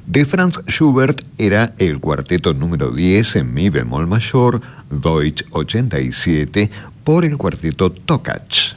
De Franz Schubert era el cuarteto número 10 en mi bemol mayor, Deutsch 87, por el cuarteto Tokach.